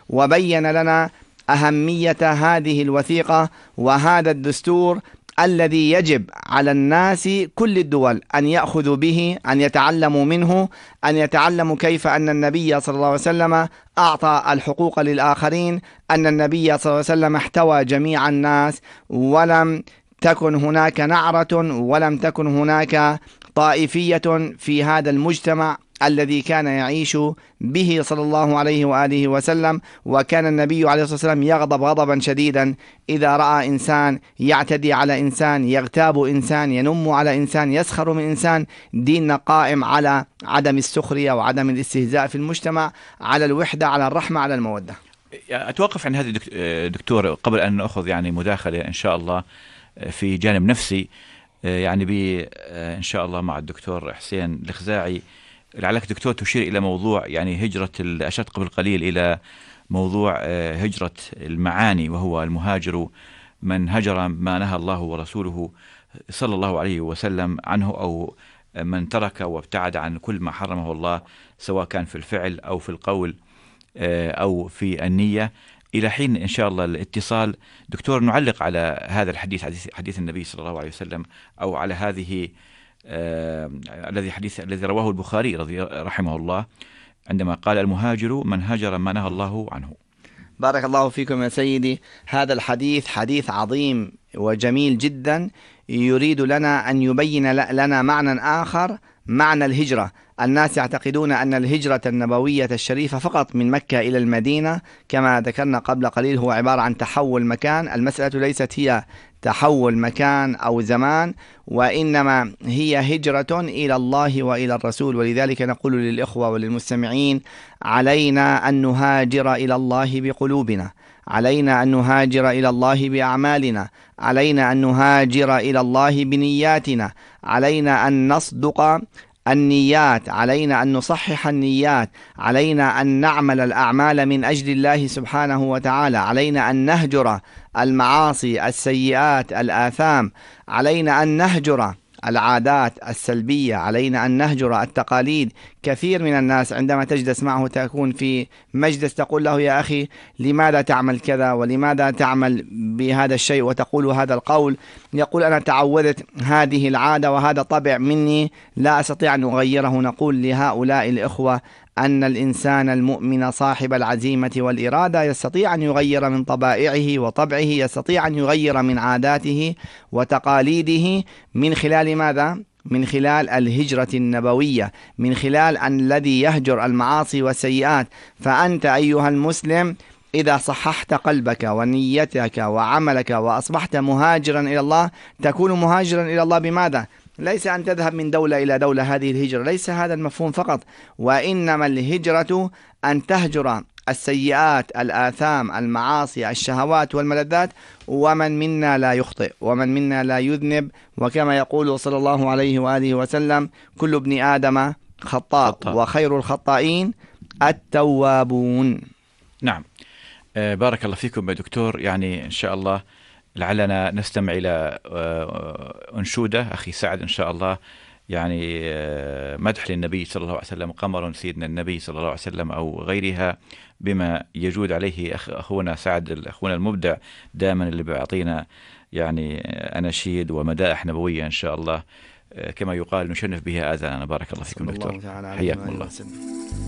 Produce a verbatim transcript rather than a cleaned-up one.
وبين لنا أهمية هذه الوثيقة وهذا الدستور الذي يجب على الناس كل الدول أن يأخذوا به، أن يتعلموا منه، أن يتعلموا كيف أن النبي صلى الله عليه وسلم أعطى الحقوق للآخرين، أن النبي صلى الله عليه وسلم احتوى جميع الناس، ولم تكن هناك نعرة ولم تكن هناك طائفية في هذا المجتمع الذي كان يعيش به صلى الله عليه وآله وسلم. وكان النبي عليه الصلاة والسلام يغضب غضبا شديدا إذا رأى إنسان يعتدي على إنسان، يغتاب إنسان، ينم على إنسان، يسخر من إنسان. ديننا قائم على عدم السخرية وعدم الاستهزاء في المجتمع، على الوحدة، على الرحمة، على المودة. أتوقف عن هذا دكتور قبل أن نأخذ يعني مداخلة إن شاء الله في جانب نفسي، يعني ب إن شاء الله مع الدكتور حسين الخزاعي. لعلك دكتور تشير إلى موضوع يعني هجرة، أشرت قبل قليل إلى موضوع هجرة المعاني، وهو المهاجر من هجر ما نهى الله ورسوله صلى الله عليه وسلم عنه، أو من ترك وابتعد عن كل ما حرمه الله، سواء كان في الفعل أو في القول أو في النية. إلى حين إن شاء الله الاتصال دكتور نعلق على هذا الحديث، حديث النبي صلى الله عليه وسلم، أو على هذه آه الذي حديث الذي رواه البخاري رضي رحمه الله، عندما قال المهاجر من هاجر ما نهى الله عنه. بارك الله فيكم يا سيدي. هذا الحديث حديث عظيم وجميل جدا، يريد لنا أن يبين لنا معنى آخر، معنى الهجرة. الناس يعتقدون أن الهجرة النبوية الشريفة فقط من مكة إلى المدينة، كما ذكرنا قبل قليل هو عبارة عن تحول مكان. المسألة ليست هي تحول مكان أو زمان، وإنما هي هجرة إلى الله وإلى الرسول. ولذلك نقول للإخوة وللمستمعين: علينا أن نهاجر إلى الله بقلوبنا، علينا أن نهاجر إلى الله بأعمالنا، علينا أن نهاجر إلى الله بنياتنا، علينا أن نصدق النيات، علينا أن نصحح النيات، علينا أن نعمل الأعمال من أجل الله سبحانه وتعالى، علينا أن نهجر المعاصي، السيئات، الآثام، علينا أن نهجر العادات السلبية، علينا أن نهجر التقاليد. كثير من الناس عندما تجلس معه تكون في مجلس تقول له: يا أخي لماذا تعمل كذا ولماذا تعمل بهذا الشيء وتقول هذا القول؟ يقول: أنا تعودت هذه العادة وهذا طبع مني لا أستطيع أن أغيره. نقول لهؤلاء الإخوة أن الإنسان المؤمن صاحب العزيمة والإرادة يستطيع أن يغير من طبائعه وطبعه، يستطيع أن يغير من عاداته وتقاليده من خلال ماذا؟ من خلال الهجرة النبوية، من خلال أن الذي يهجر المعاصي والسيئات. فأنت أيها المسلم إذا صححت قلبك ونيتك وعملك وأصبحت مهاجرا إلى الله، تكون مهاجرا إلى الله بماذا؟ ليس أن تذهب من دولة إلى دولة، هذه الهجرة ليس هذا المفهوم فقط، وإنما الهجرة أن تهجر السيئات، الآثام، المعاصي، الشهوات والملذات. ومن منا لا يخطئ ومن منا لا يذنب، وكما يقول صلى الله عليه وآله وسلم: كل ابن آدم خطاء وخير الخطائين التوابون. نعم. آه بارك الله فيكم يا دكتور. يعني إن شاء الله لعلنا نستمع إلى أنشودة أخي سعد إن شاء الله، يعني مدح للنبي صلى الله عليه وسلم، قمر سيدنا النبي صلى الله عليه وسلم، أو غيرها بما يجود عليه أخ أخونا سعد، أخونا المبدع دائما اللي بيعطينا يعني أناشيد ومدائح نبوية إن شاء الله، كما يقال نشنف بها آذاننا. بارك الله فيكم دكتور، حياكم الله.